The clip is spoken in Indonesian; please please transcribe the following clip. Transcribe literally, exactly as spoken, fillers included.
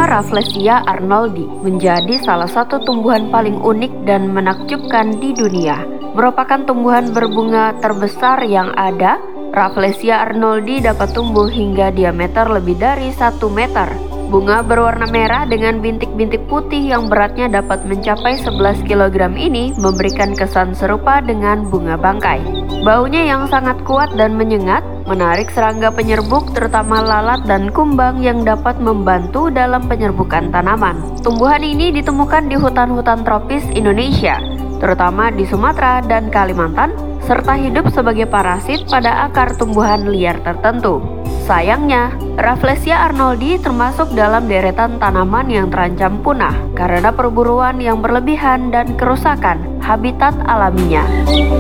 Rafflesia arnoldi menjadi salah satu tumbuhan paling unik dan menakjubkan di dunia. Merupakan tumbuhan berbunga terbesar yang ada, Rafflesia arnoldi dapat tumbuh hingga diameter lebih dari satu meter. Bunga berwarna merah dengan bintik-bintik putih yang beratnya dapat mencapai sebelas kilogram ini memberikan kesan serupa dengan bunga bangkai. Baunya yang sangat kuat dan menyengat menarik serangga penyerbuk, terutama lalat dan kumbang yang dapat membantu dalam penyerbukan tanaman. Tumbuhan ini ditemukan di hutan-hutan tropis Indonesia, terutama di Sumatera dan Kalimantan, serta hidup sebagai parasit pada akar tumbuhan liar tertentu. Sayangnya, Rafflesia arnoldi termasuk dalam deretan tanaman yang terancam punah karena perburuan yang berlebihan dan kerusakan habitat alaminya.